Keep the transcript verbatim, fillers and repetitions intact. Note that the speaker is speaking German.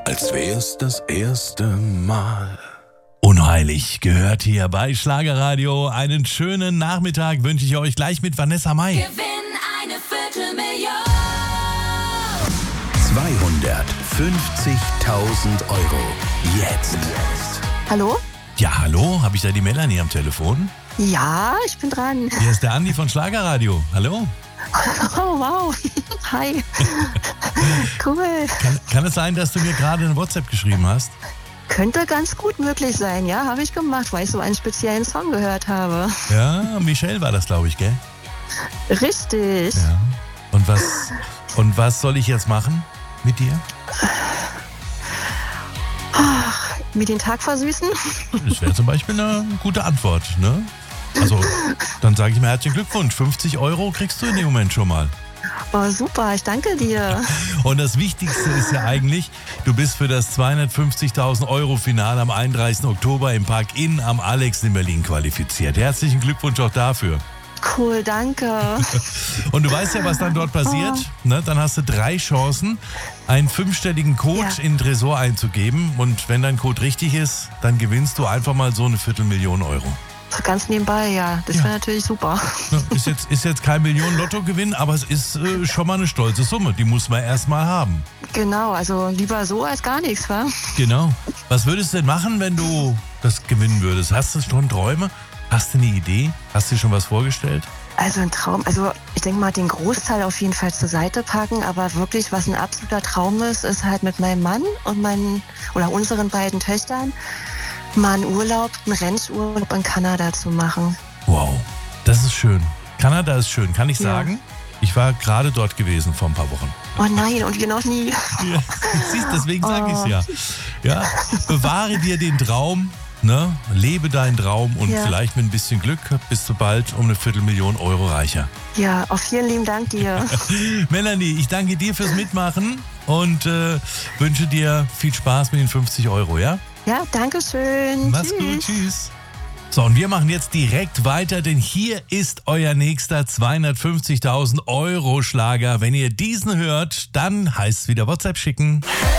als wär's das erste Mal. Unheilig gehört hier bei Schlagerradio. Einen schönen Nachmittag wünsche ich euch gleich mit Vanessa Mai. Gewinn eine Viertelmillion. zweihundertfünfzigtausend Euro. Jetzt. Hallo? Ja, hallo, habe ich da die Melanie am Telefon? Ja, ich bin dran. Hier ist der Andi von Schlagerradio. Hallo? Oh, wow. Hi. Cool. Kann, kann es sein, dass du mir gerade eine WhatsApp geschrieben hast? Könnte ganz gut möglich sein, ja, habe ich gemacht, weil ich so einen speziellen Song gehört habe. Ja, Michelle war das, glaube ich, gell? Richtig. Ja. Und was, und was soll ich jetzt machen mit dir? Ach, mir den Tag versüßen? Das wäre zum Beispiel eine gute Antwort, ne? Also, dann sage ich mir herzlichen Glückwunsch. fünfzig Euro kriegst du in dem Moment schon mal. Oh, super, ich danke dir. Und das Wichtigste ist ja eigentlich, du bist für das zweihundertfünfzigtausend Euro Finale am einunddreißigsten Oktober im Park Inn am Alex in Berlin qualifiziert. Herzlichen Glückwunsch auch dafür. Cool, danke. Und du weißt ja, was dann dort passiert. Ne? Dann hast du drei Chancen, einen fünfstelligen Code Ja. in den Tresor einzugeben. Und wenn dein Code richtig ist, dann gewinnst du einfach mal so eine Viertelmillion Euro. So ganz nebenbei, ja. Das Ja. wäre natürlich super. Ne? Ist jetzt, ist jetzt kein Millionen-Lotto-Gewinn, aber es ist äh, schon mal eine stolze Summe. Die muss man erst mal haben. Genau, also lieber so als gar nichts, wa? Genau. Was würdest du denn machen, wenn du das gewinnen würdest? Hast du schon Träume? Hast du eine Idee? Hast du dir schon was vorgestellt? Also ein Traum, also ich denke mal, den Großteil auf jeden Fall zur Seite packen, aber wirklich, was ein absoluter Traum ist, ist halt mit meinem Mann und meinen oder unseren beiden Töchtern mal einen Urlaub, einen Rennurlaub in Kanada zu machen. Wow, das ist schön. Kanada ist schön, kann ich Ja. sagen. Ich war gerade dort gewesen vor ein paar Wochen. Oh nein, und wir noch nie. Ja, siehst, deswegen sage ich es Oh. ja. Ja, bewahre dir den Traum, ne? Lebe deinen Traum und Ja. vielleicht mit ein bisschen Glück bist du bald um eine Viertelmillion Euro reicher. Ja, auf vielen lieben Dank dir. Melanie, ich danke dir fürs Mitmachen und äh, wünsche dir viel Spaß mit den fünfzig Euro, ja? Ja, danke schön. Mach's gut, tschüss. So, und wir machen jetzt direkt weiter, denn hier ist euer nächster zweihundertfünfzigtausend Euro Schlager. Wenn ihr diesen hört, dann heißt es wieder WhatsApp schicken.